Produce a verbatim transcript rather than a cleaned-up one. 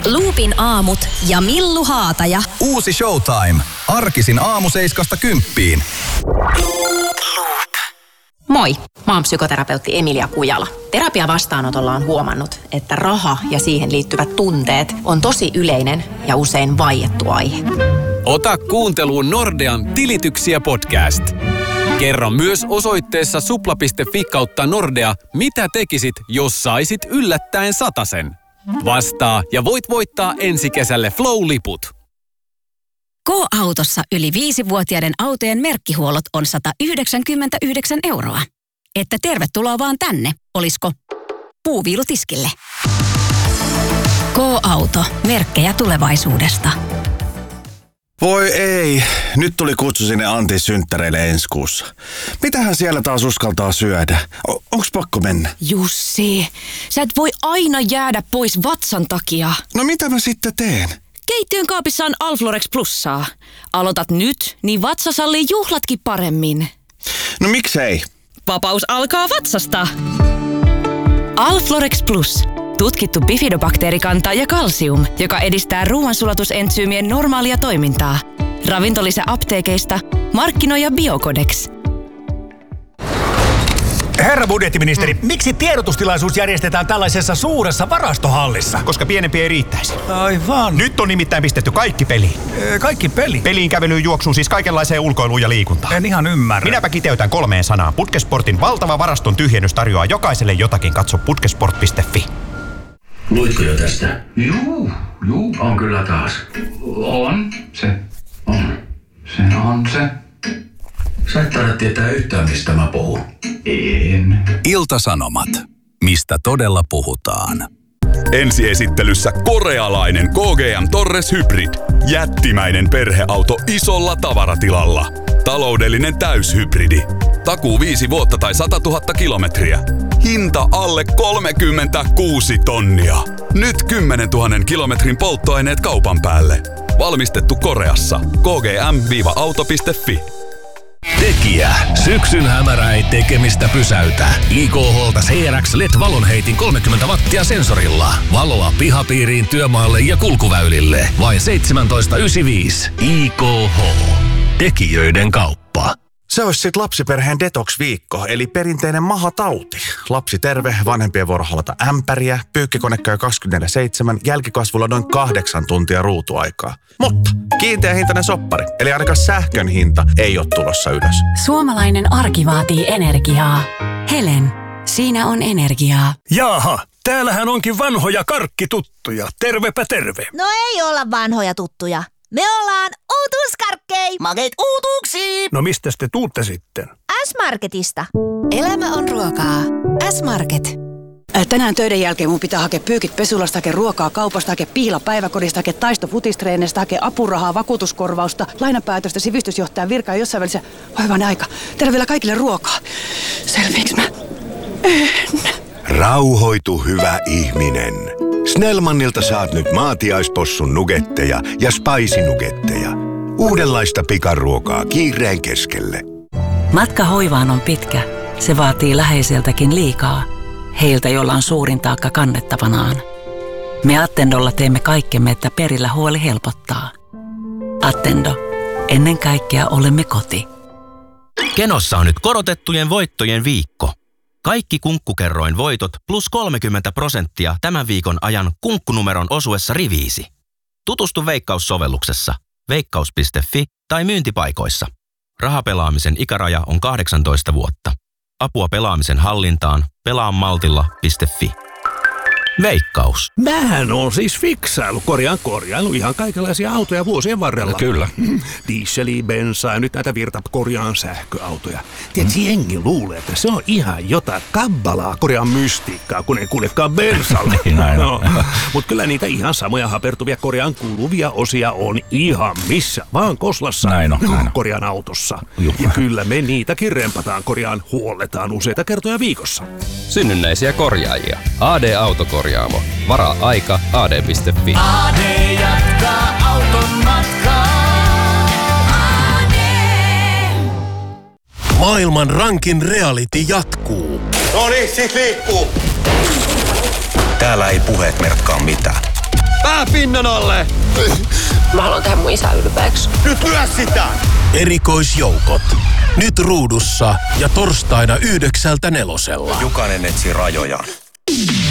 Loopin aamut ja Millu Haataja. Uusi Showtime. Arkisin aamu seiskasta kymppiin. Moi, mä oon psykoterapeutti Emilia Kujala. Terapiavastaanotolla on huomannut, että raha ja siihen liittyvät tunteet on tosi yleinen ja usein vaiettu aihe. Ota kuunteluun Nordean Tilityksiä podcast. Kerro myös osoitteessa supla piste fi kautta Nordea, mitä tekisit, jos saisit yllättäen satasen. Vastaa ja voit voittaa ensi kesälle Flow-liput. K-autossa yli viisivuotiaiden autojen merkkihuollot on sata yhdeksänkymmentäyhdeksän euroa. Että tervetuloa vaan tänne, olisko puuviilutiskille. K-auto, merkkejä tulevaisuudesta. Voi ei, nyt tuli kutsu sinne Antin synttäreille ensi kuussa. Mitähän siellä taas uskaltaa syödä? O- onks pakko mennä? Jussi, sä et voi aina jäädä pois vatsan takia. No mitä mä sitten teen? Keittiön kaapissa on Alflorex Plussaa. Aloitat nyt, niin vatsa sallii juhlatkin paremmin. No miksei? Vapaus alkaa vatsasta. Alflorex Plus. Tutkittu bifidobakteerikanta ja kalsium, joka edistää ruoansulatusentsyymien normaalia toimintaa. Ravintolisä apteekeista, markkinoija Biocodex. Herra budjettiministeri, mm. miksi tiedotustilaisuus järjestetään tällaisessa suuressa varastohallissa? Koska pienempi ei riittäisi. Aivan. Nyt on nimittäin pistetty kaikki peliin. Ee, kaikki peli? Peliin, kävelyyn, juoksuun, siis kaikenlaiseen ulkoiluun ja liikuntaan. En ihan ymmärrä. Minäpä kiteytän kolmeen sanaan. Putkesportin valtava varaston tyhjennys tarjoaa jokaiselle jotakin. Katso putkesport piste fi. Luitko jo tästä? Juu, juu, on kyllä taas. On, se on. Se on se. Sä et tarvitse tietää yhtään, mistä mä puhun. En. Ilta-Sanomat. Mistä todella puhutaan. Ensiesittelyssä korealainen K G M Torres Hybrid. Jättimäinen perheauto isolla tavaratilalla. Taloudellinen täyshybridi. Takuu viisi vuotta tai satatuhatta kilometriä. Hinta alle kolmekymmentäkuusi tonnia. Nyt kymmenentuhannen kilometrin polttoaineet kaupan päälle. Valmistettu Koreassa. k g m auto piste fi. Tekijä. Syksyn hämärä ei tekemistä pysäytä. I K H:lta C R X L E D-valonheitin kolmekymmentä wattia sensorilla. Valoa pihapiiriin, työmaalle ja kulkuväylille. Vain seitsemäntoista yhdeksänkymmentäviisi. I K H. Tekijöiden kauppa. Se olisi sit lapsiperheen detox-viikko, eli perinteinen mahatauti. Lapsi terve, vanhempien vuoro halata ämpäriä, pyykkikone käy kaksikymmentäneljä seitsemän, jälkikasvulla noin kahdeksan tuntia ruutuaikaa. Mutta kiinteä hintainen soppari, eli ainakaan sähkön hinta ei ole tulossa ylös. Suomalainen arki vaatii energiaa. Helen, siinä on energiaa. Jaaha, täällähän onkin vanhoja karkkituttuja. Tervepä terve. No ei olla vanhoja tuttuja. Me ollaan uutuuskarkkei. Makeet uutuuksiin. No mistä te tuutte sitten? S-Marketista. Elämä on ruokaa. S-Market. Tänään töiden jälkeen mun pitää hakea pyykit pesulasta, hakea ruokaa kaupasta, hakea piila päiväkodista, hakea taisto futistreenistä, hakea apurahaa, vakuutuskorvausta, lainapäätöstä, sivistysjohtajan virkaa jossain välissä. Hoivainen aika. Tehdään vielä kaikille ruokaa. Selviiks mä? En. Rauhoitu, hyvä ihminen. Snellmanilta saat nyt maatiaispossun nugetteja ja spicy-nugetteja. Uudenlaista pikaruokaa kiireen keskelle. Matka hoivaan on pitkä. Se vaatii läheiseltäkin liikaa. Heiltä, joilla on suurin taakka kannettavanaan. Me Attendolla teemme kaikkemme, että perillä huoli helpottaa. Attendo. Ennen kaikkea olemme koti. Kenossa on nyt korotettujen voittojen viikko. Kaikki Kunkkukerroin voitot plus kolmekymmentä prosenttia tämän viikon ajan kunkkunumeron osuessa riviisi. Tutustu Veikkaus-sovelluksessa, veikkaus piste fi tai myyntipaikoissa. Rahapelaamisen ikäraja on kahdeksantoista vuotta. Apua pelaamisen hallintaan pelaa maltilla piste fi. Veikkaus. Mähän on siis fiksailu, korjaan korjailu ihan kaikenlaisia autoja vuosien varrella. No kyllä. Dieseliä, bensaa ja nyt näitä virta korjaan sähköautoja. Tiedätkö, mm. jengi luulee, että se on ihan jotain kabbalaa korjaan mystiikkaa, kun ei kuljekaan bensalla. Niin, näin no, mutta kyllä niitä ihan samoja hapertuvia korjaan kuuluvia osia on ihan missä vaan Koslassa. Näin on, näin on. Korjaan autossa. Juh. Ja kyllä me niitäkin rempataan, korjaan huolletaan useita kertoja viikossa. Synnynnäisiä korjaajia. A D Autokorjaamo. Varaa aika a d piste fi. A D jatkaa auton matkaa. A D. Maailman rankin reality jatkuu. No niin, sit liikkuu. Täällä ei puheet merkkaa mitään. Pää pinnan alle! Mä haluan tehdä mun isä ylpeäksi. Nyt lyö sitä! Erikoisjoukot. Nyt ruudussa ja torstaina yhdeksältä nelosella. Jukanen etsii rajojaan.